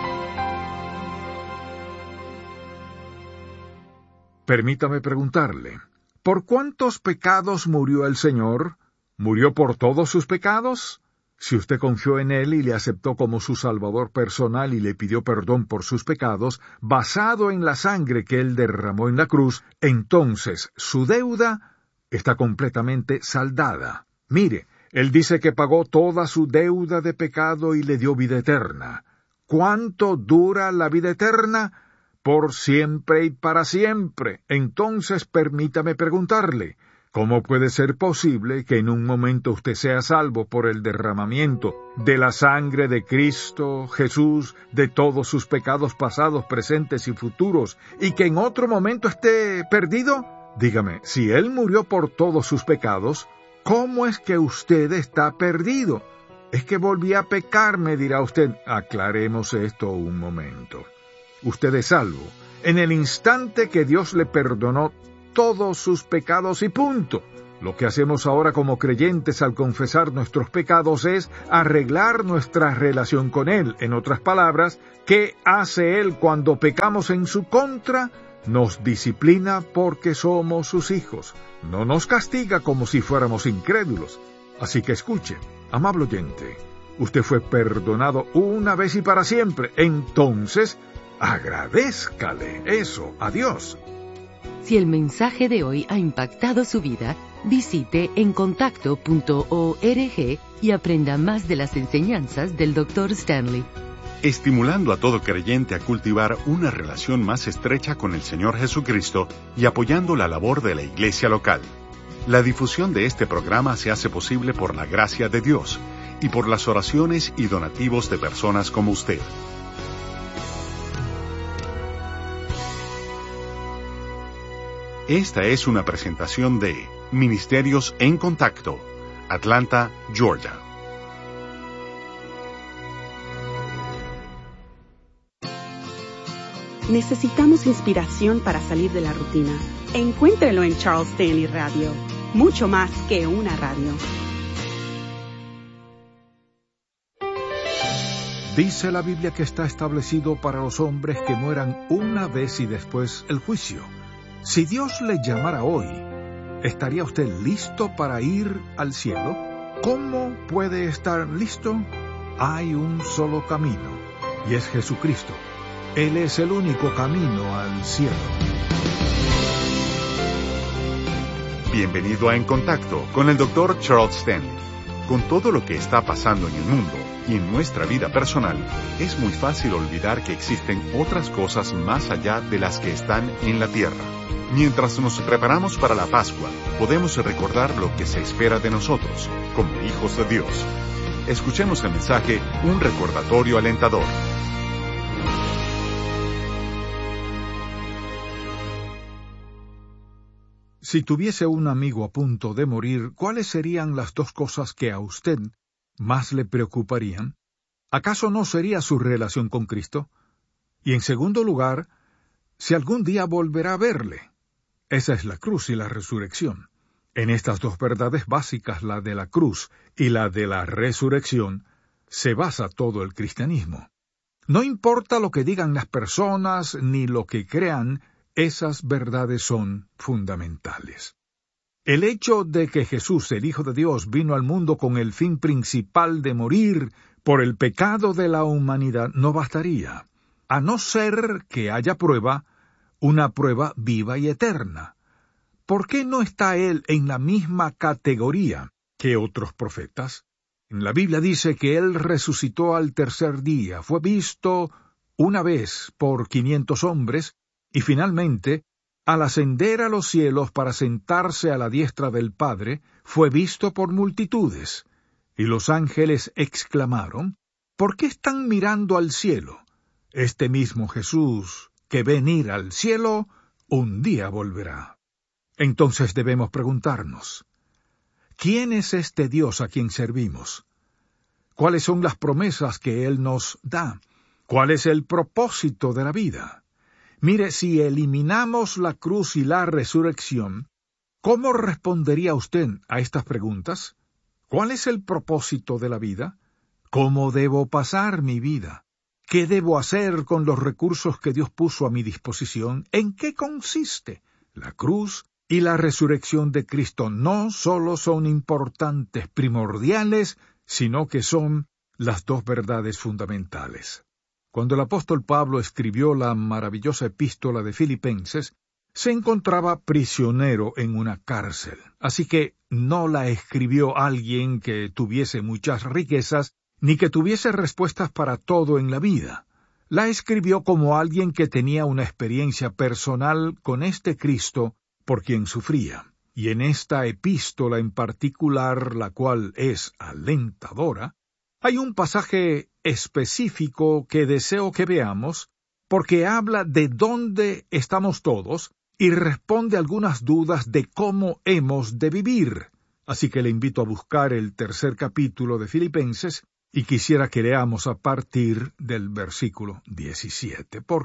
Permítame preguntarle, ¿por cuántos pecados murió el Señor? ¿Murió por todos sus pecados? Si usted confió en Él y le aceptó como su Salvador personal y le pidió perdón por sus pecados, basado en la sangre que Él derramó en la cruz, entonces su deuda está completamente saldada. Mire, Él dice que pagó toda su deuda de pecado y le dio vida eterna. ¿Cuánto dura la vida eterna? Por siempre y para siempre. Entonces permítame preguntarle, ¿cómo puede ser posible que en un momento usted sea salvo por el derramamiento de la sangre de Cristo Jesús, de todos sus pecados pasados, presentes y futuros, y que en otro momento esté perdido? Dígame, si Él murió por todos sus pecados, ¿cómo es que usted está perdido? Es que volví a pecar, me dirá usted. Aclaremos esto un momento. Usted es salvo en el instante que Dios le perdonó todos sus pecados y punto. Lo que hacemos ahora como creyentes al confesar nuestros pecados es arreglar nuestra relación con Él. En otras palabras, ¿qué hace Él cuando pecamos en su contra? Nos disciplina porque somos sus hijos. No nos castiga como si fuéramos incrédulos. Así que escuche, amable oyente, usted fue perdonado una vez y para siempre. Entonces, agradézcale eso a Dios. Si el mensaje de hoy ha impactado su vida, visite encontacto.org y aprenda más de las enseñanzas del Dr. Stanley. Estimulando a todo creyente a cultivar una relación más estrecha con el Señor Jesucristo y apoyando la labor de la iglesia local. La difusión de este programa se hace posible por la gracia de Dios y por las oraciones y donativos de personas como usted. Esta es una presentación de Ministerios en Contacto, Atlanta, Georgia. Necesitamos inspiración para salir de la rutina. Encuéntrelo en Charles Stanley Radio. Mucho más que una radio. Dice la Biblia que está establecido para los hombres que mueran una vez y después el juicio. Si Dios le llamara hoy, ¿estaría usted listo para ir al cielo? ¿Cómo puede estar listo? Hay un solo camino, y es Jesucristo. Él es el único camino al cielo. Bienvenido a En Contacto con el Dr. Charles Stanley. Con todo lo que está pasando en el mundo y en nuestra vida personal, es muy fácil olvidar que existen otras cosas más allá de las que están en la tierra. Mientras nos preparamos para la Pascua, podemos recordar lo que se espera de nosotros, como hijos de Dios. Escuchemos el mensaje, un recordatorio alentador. Si tuviese un amigo a punto de morir, ¿cuáles serían las dos cosas que a usted más le preocuparían? ¿Acaso no sería su relación con Cristo? Y en segundo lugar, si algún día volverá a verle. Esa es la cruz y la resurrección. En estas dos verdades básicas, la de la cruz y la de la resurrección, se basa todo el cristianismo. No importa lo que digan las personas ni lo que crean, esas verdades son fundamentales. El hecho de que Jesús, el Hijo de Dios, vino al mundo con el fin principal de morir por el pecado de la humanidad no bastaría, a no ser que haya prueba, una prueba viva y eterna. ¿Por qué no está Él en la misma categoría que otros profetas? En la Biblia dice que Él resucitó al tercer día, fue visto una vez por 500 hombres, y finalmente, al ascender a los cielos para sentarse a la diestra del Padre, fue visto por multitudes. Y los ángeles exclamaron, ¿por qué están mirando al cielo? Este mismo Jesús que ven ir al cielo, un día volverá. Entonces debemos preguntarnos, ¿quién es este Dios a quien servimos? ¿Cuáles son las promesas que Él nos da? ¿Cuál es el propósito de la vida? Mire, si eliminamos la cruz y la resurrección, ¿cómo respondería usted a estas preguntas? ¿Cuál es el propósito de la vida? ¿Cómo debo pasar mi vida? ¿Qué debo hacer con los recursos que Dios puso a mi disposición? ¿En qué consiste? La cruz y la resurrección de Cristo no solo son importantes, primordiales, sino que son las dos verdades fundamentales. Cuando el apóstol Pablo escribió la maravillosa epístola de Filipenses, se encontraba prisionero en una cárcel. Así que no la escribió alguien que tuviese muchas riquezas, ni que tuviese respuestas para todo en la vida. La escribió como alguien que tenía una experiencia personal con este Cristo por quien sufría. Y en esta epístola en particular, la cual es alentadora, hay un pasaje específico que deseo que veamos, porque habla de dónde estamos todos y responde algunas dudas de cómo hemos de vivir. Así que le invito a buscar el tercer capítulo de Filipenses y quisiera que leamos a partir del versículo 17, porque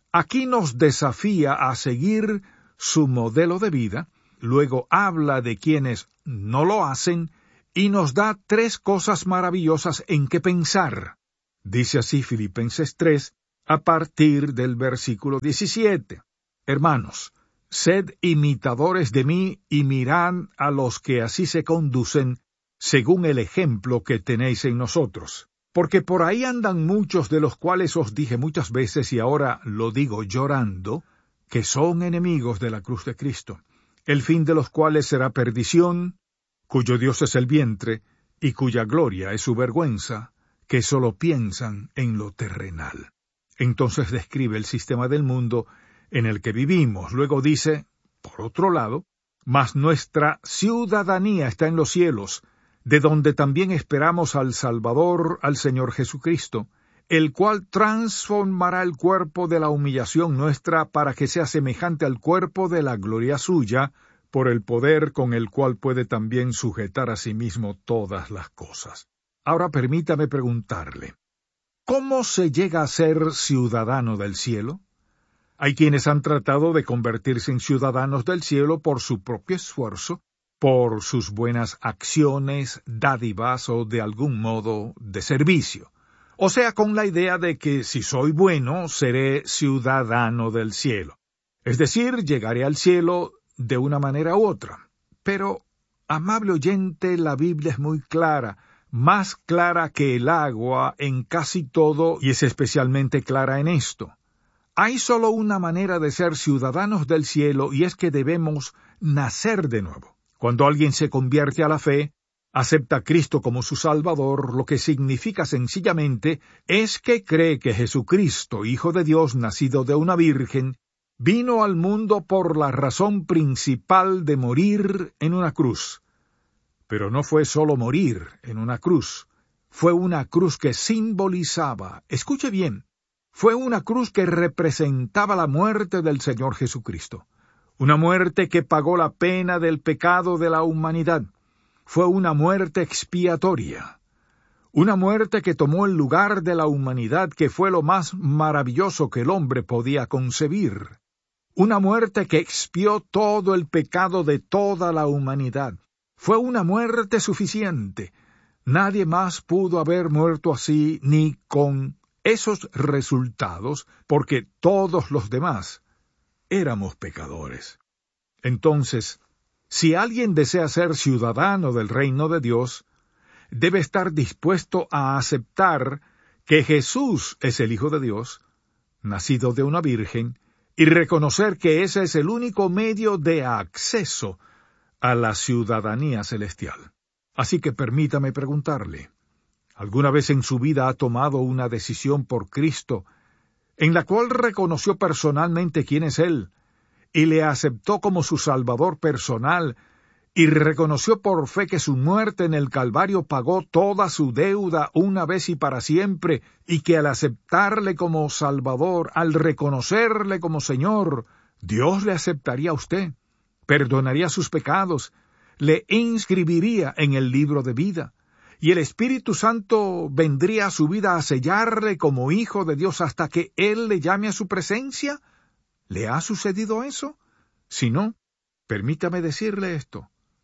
Aquí nos desafía a seguir su modelo de vida, luego habla de quienes no lo hacen y nos da 3 cosas maravillosas en que pensar. Dice así Filipenses 3, a partir del versículo 17. Hermanos, sed imitadores de mí y mirad a los que así se conducen, según el ejemplo que tenéis en nosotros. Porque por ahí andan muchos de los cuales os dije muchas veces, y ahora lo digo llorando, que son enemigos de la cruz de Cristo, el fin de los cuales será perdición, cuyo Dios es el vientre, y cuya gloria es su vergüenza, que sólo piensan en lo terrenal. Entonces describe el sistema del mundo en el que vivimos. Luego dice, por otro lado, mas nuestra ciudadanía está en los cielos, de donde también esperamos al Salvador, al Señor Jesucristo, el cual transformará el cuerpo de la humillación nuestra para que sea semejante al cuerpo de la gloria suya, por el poder con el cual puede también sujetar a sí mismo todas las cosas. Ahora permítame preguntarle, ¿cómo se llega a ser ciudadano del cielo? Hay quienes han tratado de convertirse en ciudadanos del cielo por su propio esfuerzo, por sus buenas acciones, dádivas o de algún modo de servicio. O sea, con la idea de que si soy bueno, seré ciudadano del cielo. Es decir, llegaré al cielo de una manera u otra. Pero, amable oyente, la Biblia es muy clara, más clara que el agua en casi todo, y es especialmente clara en esto. Hay solo una manera de ser ciudadanos del cielo, y es que debemos nacer de nuevo. Cuando alguien se convierte a la fe, acepta a Cristo como su Salvador, lo que significa sencillamente es que cree que Jesucristo, Hijo de Dios, nacido de una virgen, vino al mundo por la razón principal de morir en una cruz. Pero no fue solo morir en una cruz, fue una cruz que simbolizaba, escuche bien, fue una cruz que representaba la muerte del Señor Jesucristo. Una muerte que pagó la pena del pecado de la humanidad. Fue una muerte expiatoria. Una muerte que tomó el lugar de la humanidad, que fue lo más maravilloso que el hombre podía concebir. Una muerte que expió todo el pecado de toda la humanidad. Fue una muerte suficiente. Nadie más pudo haber muerto así, ni con esos resultados, porque todos los demás éramos pecadores. Entonces, si alguien desea ser ciudadano del reino de Dios, debe estar dispuesto a aceptar que Jesús es el Hijo de Dios, nacido de una virgen, y reconocer que ese es el único medio de acceso a la ciudadanía celestial. Así que permítame preguntarle, ¿alguna vez en su vida ha tomado una decisión por Cristo, en la cual reconoció personalmente quién es Él, y le aceptó como su Salvador personal, y reconoció por fe que su muerte en el Calvario pagó toda su deuda una vez y para siempre, y que al aceptarle como Salvador, al reconocerle como Señor, Dios le aceptaría a usted, perdonaría sus pecados, le inscribiría en el libro de vida, y el Espíritu Santo vendría a su vida a sellarle como hijo de Dios hasta que Él le llame a su presencia? ¿Le ha sucedido eso? Si no, permítame decirle esto.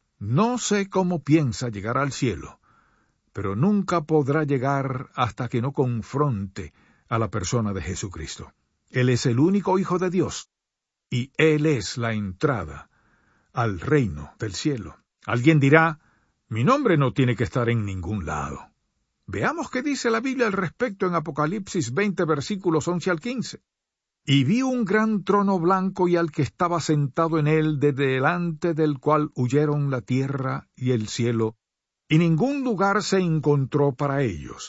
No sé cómo piensa llegar al cielo, pero nunca podrá llegar hasta que no confronte a la persona de Jesucristo. Él es el único Hijo de Dios, y Él es la entrada al reino del cielo. Alguien dirá, mi nombre no tiene que estar en ningún lado. Veamos qué dice la Biblia al respecto en Apocalipsis 20, versículos 11 al 15. Y vi un gran trono blanco y al que estaba sentado en él, de delante del cual huyeron la tierra y el cielo, y ningún lugar se encontró para ellos.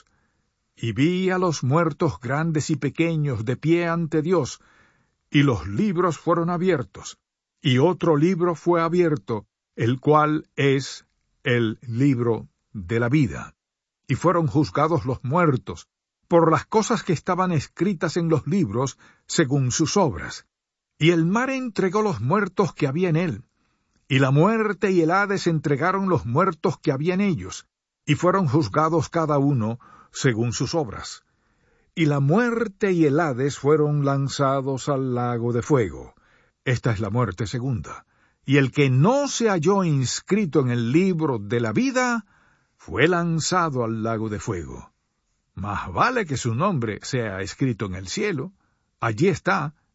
Y vi a los muertos grandes y pequeños de pie ante Dios, y los libros fueron abiertos. Y otro libro fue abierto, el cual es el libro de la vida. Y fueron juzgados los muertos, por las cosas que estaban escritas en los libros, según sus obras. Y el mar entregó los muertos que había en él, y la muerte y el Hades entregaron los muertos que había en ellos, y fueron juzgados cada uno según sus obras. y la muerte y el Hades fueron lanzados al lago de fuego. Esta es la muerte segunda. Y el que no se halló inscrito en el libro de la vida, fue lanzado al lago de fuego. Más vale que su nombre sea escrito en el cielo. Allí está,